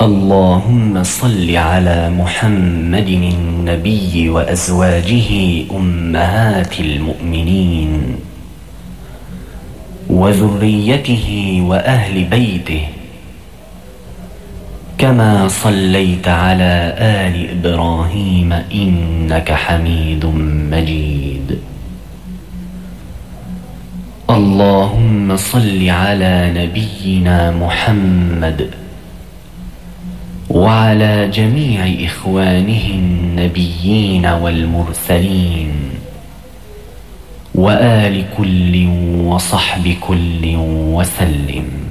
اللهم صل على محمد النبي وأزواجه أمهات المؤمنين وذريته وأهل بيته، كما صليت على آل إبراهيم إنك حميد مجيد. اللهم صل على نبينا محمد وعلى جميع إخوانه النبيين والمرسلين وآل كل وصحب كل وسلم.